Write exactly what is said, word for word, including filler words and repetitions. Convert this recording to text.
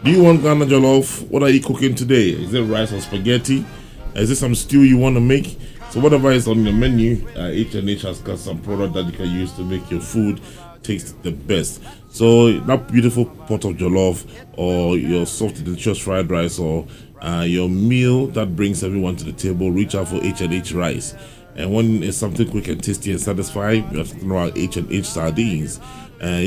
Do you want Ghana jollof? What are you cooking today? Is it rice or spaghetti? Is it some stew you want to make? So whatever is on the menu, uh, H and H has got some product that you can use to make your food taste the best. So that beautiful pot of jollof, or your soft delicious fried rice, or uh, your meal that brings everyone to the table, reach out for H and H rice. And when it's something quick and tasty and satisfying, you have to know about H and H sardines. Uh,